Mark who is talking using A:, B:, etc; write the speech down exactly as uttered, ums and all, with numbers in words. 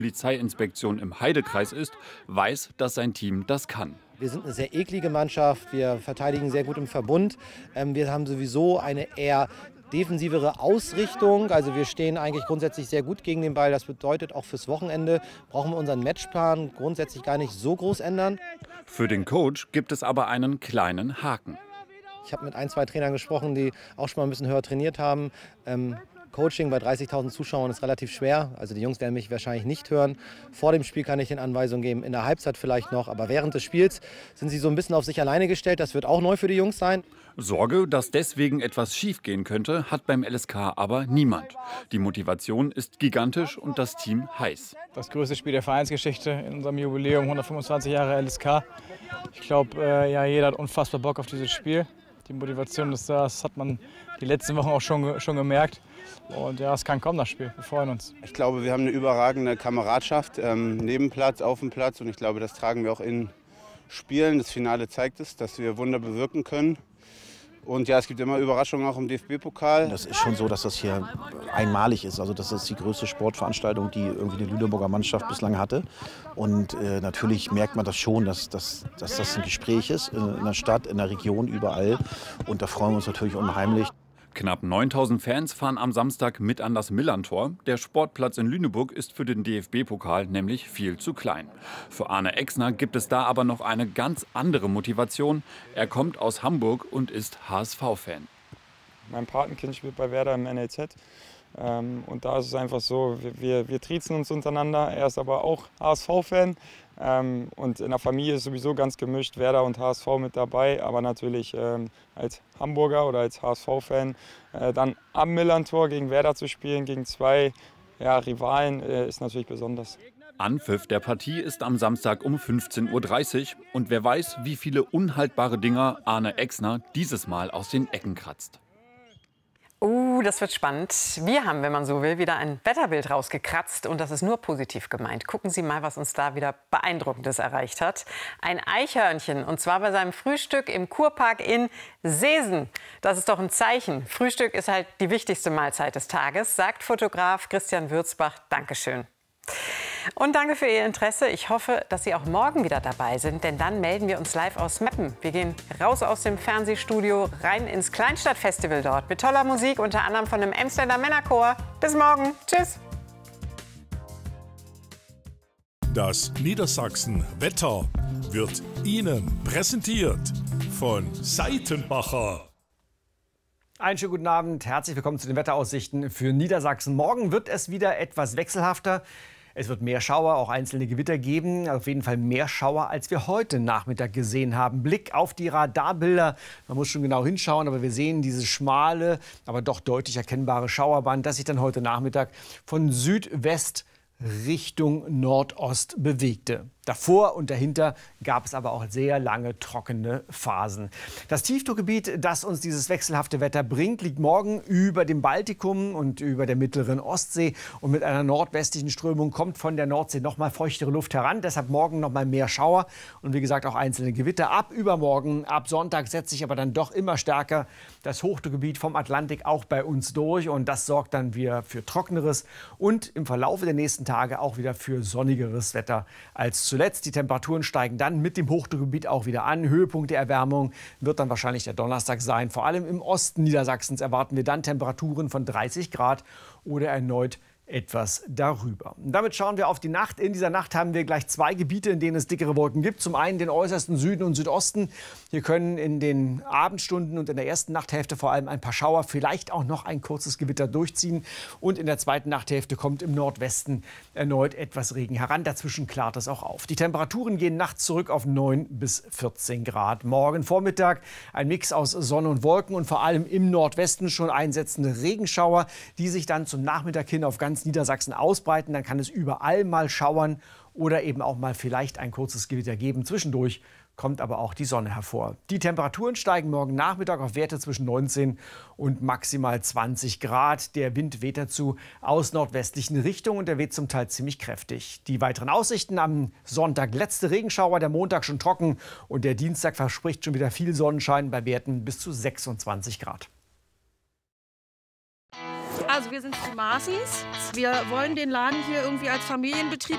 A: Polizeiinspektion im Heidekreis ist, weiß, dass sein Team das kann.
B: Wir sind eine sehr eklige Mannschaft, wir verteidigen sehr gut im Verbund. Ähm, wir haben sowieso eine eher defensivere Ausrichtung. Also wir stehen eigentlich grundsätzlich sehr gut gegen den Ball. Das bedeutet, auch fürs Wochenende brauchen wir unseren Matchplan grundsätzlich gar nicht so groß ändern.
A: Für den Coach gibt es aber einen kleinen Haken.
B: Ich habe mit ein, zwei Trainern gesprochen, die auch schon mal ein bisschen höher trainiert haben. Ähm, Coaching bei dreißigtausend Zuschauern ist relativ schwer. Also die Jungs werden mich wahrscheinlich nicht hören. Vor dem Spiel kann ich den Anweisungen geben, in der Halbzeit vielleicht noch. Aber während des Spiels sind sie so ein bisschen auf sich alleine gestellt. Das wird auch neu für die Jungs sein.
A: Sorge, dass deswegen etwas schiefgehen könnte, hat beim L S K aber niemand. Die Motivation ist gigantisch und das Team heiß.
C: Das größte Spiel der Vereinsgeschichte in unserem Jubiläum, hundertfünfundzwanzig Jahre L S K. Ich glaube, äh, ja, jeder hat unfassbar Bock auf dieses Spiel. Die Motivation ist da, das hat man die letzten Wochen auch schon, schon gemerkt. Und ja, es kann kommen, das Spiel. Wir freuen uns.
D: Ich glaube, wir haben eine überragende Kameradschaft, ähm, neben Platz, auf dem Platz. Und ich glaube, das tragen wir auch in Spielen. Das Finale zeigt es, dass wir Wunder bewirken können. Und ja, es gibt immer Überraschungen auch im D F B-Pokal.
E: Das ist schon so, dass das hier einmalig ist. Also das ist die größte Sportveranstaltung, die irgendwie die Lüneburger Mannschaft bislang hatte. Und äh, natürlich merkt man das schon, dass, dass, dass das ein Gespräch ist in, in der Stadt, in der Region, überall. Und da freuen wir uns natürlich unheimlich.
A: Knapp neuntausend Fans fahren am Samstag mit an das Millerntor. Der Sportplatz in Lüneburg ist für den D F B-Pokal nämlich viel zu klein. Für Arne Exner gibt es da aber noch eine ganz andere Motivation. Er kommt aus Hamburg und ist H S V-Fan.
C: Mein Patenkind spielt bei Werder im N L Z. Ähm, und da ist es einfach so, wir, wir, wir triezen uns untereinander. Er ist aber auch H S V-Fan. Ähm, und in der Familie ist sowieso ganz gemischt, Werder und H S V mit dabei. Aber natürlich ähm, als Hamburger oder als H S V-Fan äh, dann am Millerntor gegen Werder zu spielen, gegen zwei ja, Rivalen, äh, ist natürlich besonders.
A: Anpfiff der Partie ist am Samstag um fünfzehn Uhr dreißig. Und wer weiß, wie viele unhaltbare Dinger Arne Exner dieses Mal aus den Ecken kratzt.
F: Uh, das wird spannend. Wir haben, wenn man so will, wieder ein Wetterbild rausgekratzt und das ist nur positiv gemeint. Gucken Sie mal, was uns da wieder Beeindruckendes erreicht hat. Ein Eichhörnchen und zwar bei seinem Frühstück im Kurpark in Seesen. Das ist doch ein Zeichen. Frühstück ist halt die wichtigste Mahlzeit des Tages, sagt Fotograf Christian Würzbach. Dankeschön. Und danke für Ihr Interesse. Ich hoffe, dass Sie auch morgen wieder dabei sind, denn dann melden wir uns live aus Meppen. Wir gehen raus aus dem Fernsehstudio, rein ins Kleinstadtfestival dort mit toller Musik, unter anderem von dem Emsländer Männerchor. Bis morgen. Tschüss.
G: Das Niedersachsen Wetter wird Ihnen präsentiert von Seitenbacher.
H: Einen schönen guten Abend. Herzlich willkommen zu den Wetteraussichten für Niedersachsen. Morgen wird es wieder etwas wechselhafter. Es wird mehr Schauer, auch einzelne Gewitter geben. Auf jeden Fall mehr Schauer, als wir heute Nachmittag gesehen haben. Blick auf die Radarbilder. Man muss schon genau hinschauen, aber wir sehen dieses schmale, aber doch deutlich erkennbare Schauerband, das sich dann heute Nachmittag von Südwest Richtung Nordost bewegte. Davor und dahinter gab es aber auch sehr lange trockene Phasen. Das Tiefdruckgebiet, das uns dieses wechselhafte Wetter bringt, liegt morgen über dem Baltikum und über der mittleren Ostsee. Und mit einer nordwestlichen Strömung kommt von der Nordsee noch mal feuchtere Luft heran. Deshalb morgen noch mal mehr Schauer und wie gesagt auch einzelne Gewitter. Ab übermorgen, ab Sonntag setzt sich aber dann doch immer stärker das Hochdruckgebiet vom Atlantik auch bei uns durch. Und das sorgt dann wieder für trockeneres und im Verlauf der nächsten Tage auch wieder für sonnigeres Wetter als zuletzt. Die Temperaturen steigen dann mit dem Hochdruckgebiet auch wieder an. Höhepunkt der Erwärmung wird dann wahrscheinlich der Donnerstag sein. Vor allem im Osten Niedersachsens erwarten wir dann Temperaturen von dreißig Grad oder erneut etwas darüber. Und damit schauen wir auf die Nacht. In dieser Nacht haben wir gleich zwei Gebiete, in denen es dickere Wolken gibt. Zum einen den äußersten Süden und Südosten. Hier können in den Abendstunden und in der ersten Nachthälfte vor allem ein paar Schauer, vielleicht auch noch ein kurzes Gewitter durchziehen. Und in der zweiten Nachthälfte kommt im Nordwesten erneut etwas Regen heran. Dazwischen klart es auch auf. Die Temperaturen gehen nachts zurück auf neun bis vierzehn Grad. Morgen Vormittag ein Mix aus Sonne und Wolken und vor allem im Nordwesten schon einsetzende Regenschauer, die sich dann zum Nachmittag hin auf ganz Niedersachsen ausbreiten. Dann kann es überall mal schauern oder eben auch mal vielleicht ein kurzes Gewitter geben. Zwischendurch kommt aber auch die Sonne hervor. Die Temperaturen steigen morgen Nachmittag auf Werte zwischen neunzehn und maximal zwanzig Grad. Der Wind weht dazu aus nordwestlichen Richtungen und der weht zum Teil ziemlich kräftig. Die weiteren Aussichten: am Sonntag letzte Regenschauer, der Montag schon trocken und der Dienstag verspricht schon wieder viel Sonnenschein bei Werten bis zu sechsundzwanzig Grad.
I: Also wir sind die Marsis. Wir wollen den Laden hier irgendwie als Familienbetrieb